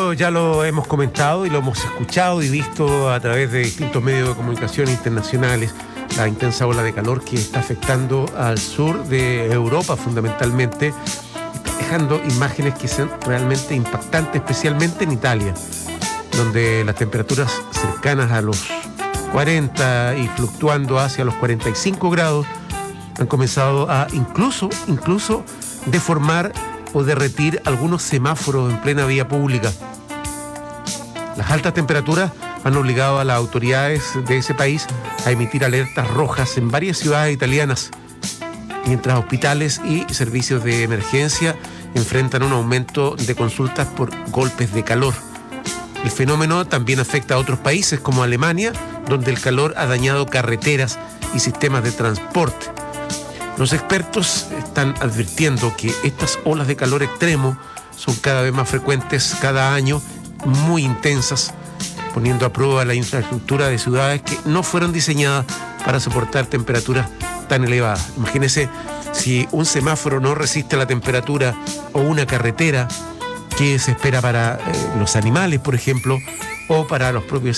ya lo hemos comentado y lo hemos escuchado y visto a través de distintos medios de comunicación internacionales, la intensa ola de calor que está afectando al sur de Europa fundamentalmente, está dejando imágenes que son realmente impactantes, especialmente en Italia, donde las temperaturas cercanas a los 40 y fluctuando hacia los 45 grados han comenzado a incluso deformar o derretir algunos semáforos en plena vía pública. Las altas temperaturas han obligado a las autoridades de ese país a emitir alertas rojas en varias ciudades italianas, mientras hospitales y servicios de emergencia enfrentan un aumento de consultas por golpes de calor. El fenómeno también afecta a otros países como Alemania, donde el calor ha dañado carreteras y sistemas de transporte. Los expertos están advirtiendo que estas olas de calor extremo son cada vez más frecuentes cada año, muy intensas, poniendo a prueba la infraestructura de ciudades que no fueron diseñadas para soportar temperaturas tan elevadas. Imagínense si un semáforo no resiste la temperatura o una carretera, ¿qué se espera para los animales, por ejemplo, o para los propios